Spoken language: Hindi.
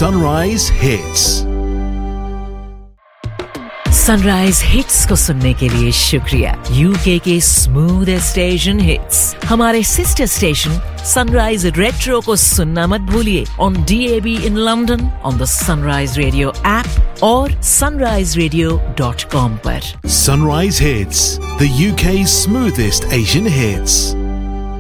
Sunrise Hits. सनराइज हिट्स को सुनने के लिए शुक्रिया। यूके के स्मूथेस्ट स्टेशन हिट्स हमारे सिस्टर स्टेशन सनराइज रेट्रो को सुनना मत भूलिए on DAB in London, on the sunrise radio app और sunriseradio.com पर। Sunrise Hits, the UK's smoothest Asian hits.